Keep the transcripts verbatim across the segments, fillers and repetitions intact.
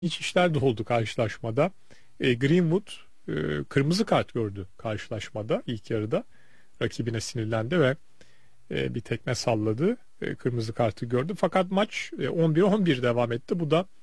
İç işler de oldu karşılaşmada. E, Greenwood e, kırmızı kart gördü karşılaşmada ilk yarıda. Rakibine sinirlendi ve e, bir tekme salladı. E, kırmızı kartı gördü. Fakat maç e, on bir on bir devam etti. Bu da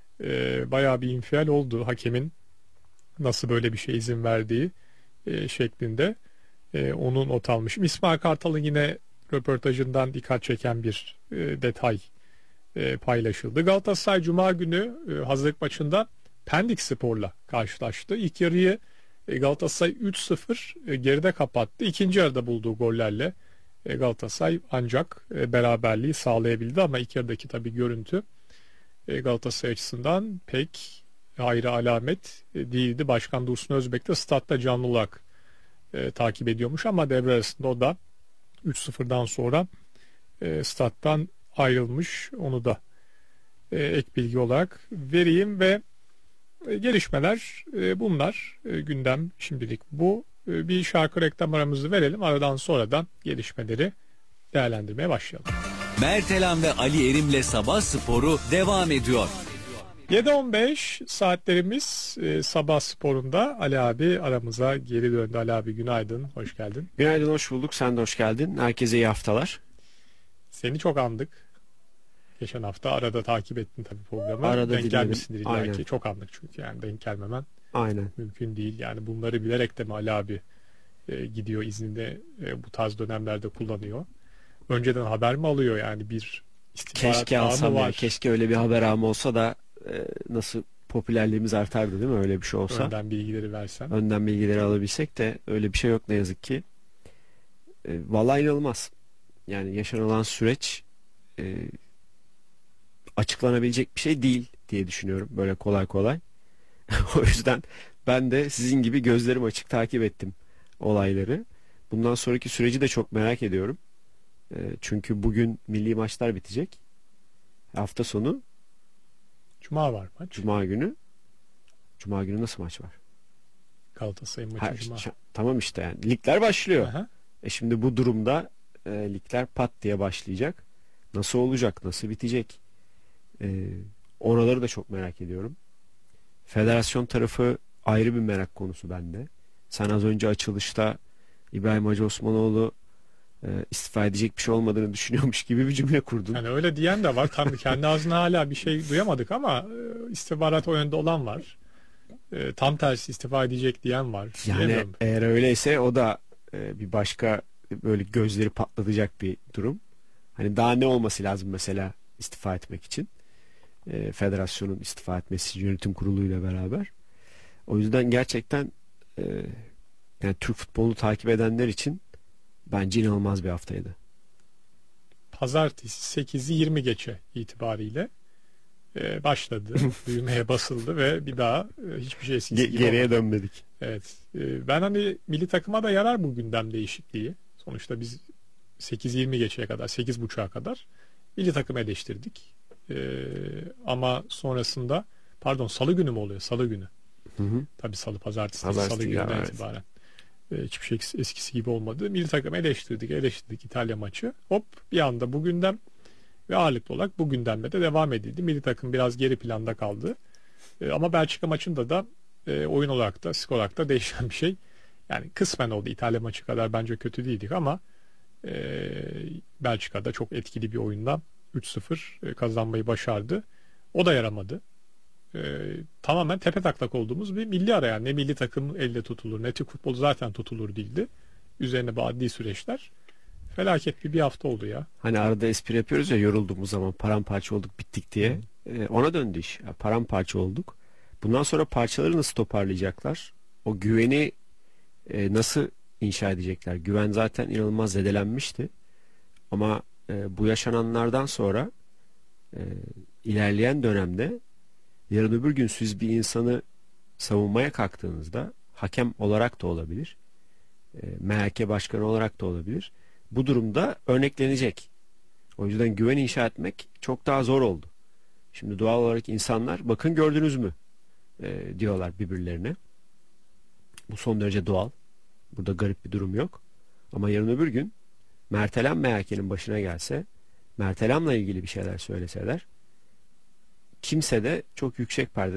e, bayağı bir infial oldu. Hakemin nasıl böyle bir şey izin verdiği e, şeklinde. E, onu not almışım. İsmail Kartal'ın yine röportajından dikkat çeken bir e, detay e, paylaşıldı. Galatasaray Cuma günü e, hazırlık maçında Pendik Spor'la karşılaştı. İlk yarıyı e, Galatasaray üç sıfır e, geride kapattı. İkinci yarıda bulduğu gollerle e, Galatasaray ancak e, beraberliği sağlayabildi ama ilk yarıdaki tabii görüntü e, Galatasaray açısından pek hayra alamet e, değildi. Başkan Dursun Özbek de statta canlı olarak e, takip ediyormuş ama devre arasında o da üç sıfırdan sonra e, stat'tan ayrılmış. Onu da e, ek bilgi olarak vereyim ve e, gelişmeler e, bunlar. E, gündem şimdilik bu. E, bir şarkı reklam aramızı verelim. Aradan sonra da gelişmeleri değerlendirmeye başlayalım. Mertelan ve Ali Erim'le Sabah Sporu devam ediyor. yedi on beş saatlerimiz e, sabah sporunda. Ali abi aramıza geri döndü. Ali abi günaydın, hoş geldin. Günaydın, hoş bulduk. Sen de hoş geldin. Herkese iyi haftalar. Seni çok andık. Geçen hafta arada takip ettin tabii programı. Arada denk dinledim. gelmişsindir illa Aynen. ki. Çok andık çünkü yani denk gelmemen Aynen. mümkün değil. Yani bunları bilerek de mi Ali abi e, gidiyor izninde e, bu tarz dönemlerde kullanıyor. Önceden haber mi alıyor yani bir istihbarat Keşke ağı mı alsam ya. var? Keşke öyle bir haber ağım olsa da e, nasıl popülerliğimiz artardı, değil mi? Öyle bir şey olsa. Önden bilgileri versen. Önden bilgileri alabilsek de öyle bir şey yok ne yazık ki. E, vallahi inanılmaz. Yani yaşanılan süreç e, açıklanabilecek bir şey değil diye düşünüyorum. Böyle kolay kolay. O yüzden ben de sizin gibi gözlerim açık takip ettim olayları. Bundan sonraki süreci de çok merak ediyorum. E, çünkü bugün milli maçlar bitecek. Hafta sonu Cuma var maç. Cuma günü. Cuma günü nasıl maç var? Galatasaray'ın maçı Ha, Cuma. ş- tamam işte yani. Ligler başlıyor. Aha. E şimdi bu durumda e, ligler pat diye başlayacak. Nasıl olacak? Nasıl bitecek? E, oraları da çok merak ediyorum. Federasyon tarafı ayrı bir merak konusu bende. Sen az önce açılışta İbrahim Hacı Osmanoğlu e, istifa edecek bir şey olmadığını düşünüyormuş gibi bir cümle kurdun. Yani öyle diyen de var. Tam kendi ağzına hala bir şey duyamadık ama e, istihbarat o yönde olan var. E, tam tersi istifa edecek diyen var. Yani Bilemiyorum. eğer öyleyse o da e, bir başka böyle gözleri patlatacak bir durum. Hani daha ne olması lazım mesela istifa etmek için? E, federasyonun istifa etmesi yönetim kuruluyla beraber. O yüzden gerçekten e, yani Türk futbolunu takip edenler için bence inanılmaz bir haftaydı. Pazartesi sekizi yirmi geçe itibariyle e, başladı. Düğmeye basıldı ve bir daha e, hiçbir şey eskisi Ge- gibi geriye olmadı. dönmedik. Evet. E, ben hani milli takıma da yarar bu gündem değişikliği. Sonuçta biz sekiz yirmi geçeye kadar, sekiz buçuğa kadar milli takım eleştirdik. E, ama sonrasında pardon salı günü mü oluyor? Salı günü. Hı hı. Tabii salı pazartesi, Pazartesi salı ya, gününden evet. itibaren. E, hiçbir şey eskisi gibi olmadı. Milli takım eleştirdik, eleştirdik İtalya maçı. Hop bir anda bu gündem ve ağırlıklı olarak bu gündemle de devam edildi. Milli takım biraz geri planda kaldı. E, ama Belçika maçında da e, oyun olarak da skor olarak da değişen bir şey. Yani kısmen oldu. İtalya maçı kadar bence kötü değildik ama e, Belçika'da çok etkili bir oyunda üç sıfır e, kazanmayı başardı. O da yaramadı. E, tamamen tepetaklak olduğumuz bir milli ara yani. Ne milli takım elde tutulur ne Türk futbolu zaten tutulur değildi. Üzerine bu adli süreçler. Felaket bir bir hafta oldu ya. Hani arada espri yapıyoruz ya, yorulduğumuz zaman paramparça olduk bittik diye. E, ona döndü iş. Ya, paramparça olduk. Bundan sonra parçaları nasıl toparlayacaklar? O güveni e, nasıl inşa edecekler? Güven zaten inanılmaz zedelenmişti. Ama e, bu yaşananlardan sonra e, ilerleyen dönemde yarın öbür gün siz bir insanı savunmaya kalktığınızda, hakem olarak da olabilir, e, M H K başkanı olarak da olabilir, bu durumda örneklenecek. O yüzden güven inşa etmek çok daha zor oldu. Şimdi doğal olarak insanlar bakın gördünüz mü e, diyorlar birbirlerine. Bu son derece doğal. Burada garip bir durum yok. Ama yarın öbür gün Mertelen M H K'nin başına gelse, Mertelen'le ilgili bir şeyler söyleseler, kimse de çok yüksek perde